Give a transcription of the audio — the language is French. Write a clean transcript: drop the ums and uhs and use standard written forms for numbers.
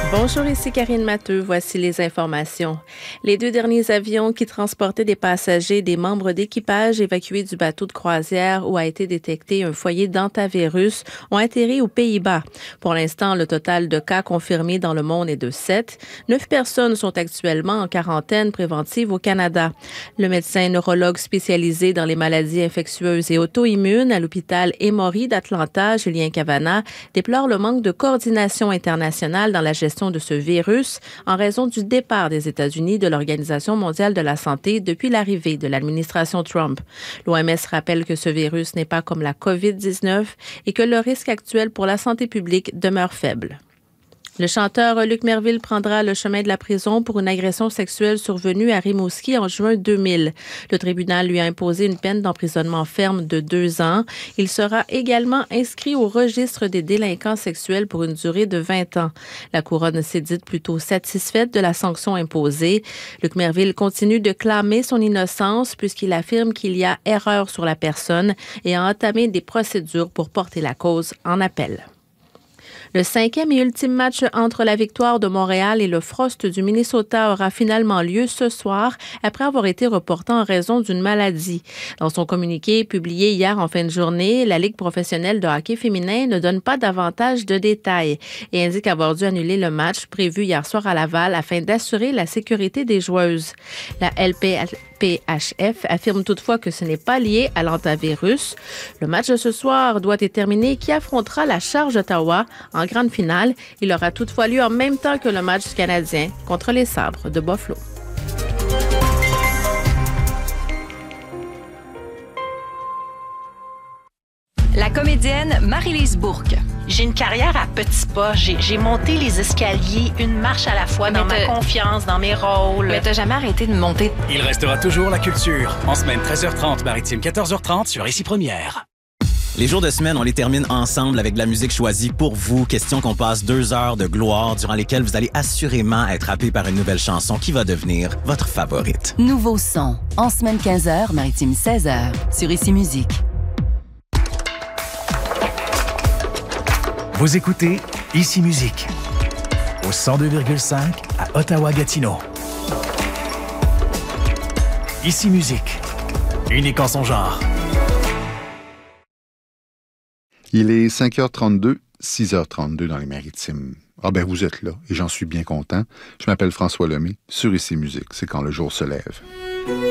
Bonjour, ici Karine Matteux. Voici les informations. Les 2 derniers avions qui transportaient des passagers et des membres d'équipage évacués du bateau de croisière où a été détecté un foyer d'hantavirus ont atterri aux Pays-Bas. Pour l'instant, le total de cas confirmés dans le monde est de 7. 9 personnes sont actuellement en quarantaine préventive au Canada. Le médecin neurologue spécialisé dans les maladies infectieuses et auto-immunes à l'hôpital Emory d'Atlanta, Julien Cavana, déplore le manque de coordination internationale dans la gestion de ce virus en raison du départ des États-Unis de l'Organisation mondiale de la santé depuis l'arrivée de l'administration Trump. L'OMS rappelle que ce virus n'est pas comme la COVID-19 et que le risque actuel pour la santé publique demeure faible. Le chanteur Luc Merville prendra le chemin de la prison pour une agression sexuelle survenue à Rimouski en juin 2000. Le tribunal lui a imposé une peine d'emprisonnement ferme de 2 ans. Il sera également inscrit au registre des délinquants sexuels pour une durée de 20 ans. La couronne s'est dite plutôt satisfaite de la sanction imposée. Luc Merville continue de clamer son innocence puisqu'il affirme qu'il y a erreur sur la personne et a entamé des procédures pour porter la cause en appel. Le 5e et ultime match entre la Victoire de Montréal et le Frost du Minnesota aura finalement lieu ce soir après avoir été reporté en raison d'une maladie. Dans son communiqué publié hier en fin de journée, la Ligue professionnelle de hockey féminin ne donne pas davantage de détails et indique avoir dû annuler le match prévu hier soir à Laval afin d'assurer la sécurité des joueuses. La LPHF affirme toutefois que ce n'est pas lié à l'hantavirus. Le match de ce soir doit déterminer qui affrontera la Charge d'Ottawa en grande finale. Il aura toutefois lieu en même temps que le match du Canadien contre les Sabres de Buffalo. La comédienne Marie-Lise Bourque. J'ai une carrière à petits pas. J'ai monté les escaliers une marche à la fois dans ma confiance, dans mes rôles. Mais t'as jamais arrêté de monter. Il restera toujours la culture. En semaine 13h30, Maritime 14h30 sur Ici Première. Les jours de semaine, on les termine ensemble avec de la musique choisie pour vous. Question qu'on passe 2 heures de gloire durant lesquelles vous allez assurément être happé par une nouvelle chanson qui va devenir votre favorite. Nouveau son. En semaine 15h, Maritime 16h sur Ici Musique. Vous écoutez Ici Musique au 102,5 à Ottawa-Gatineau. Ici Musique, unique en son genre. Il est 5h32, 6h32 dans les Maritimes. Ah ben vous êtes là et j'en suis bien content. Je m'appelle François Lemay, sur Ici Musique, c'est quand le jour se lève.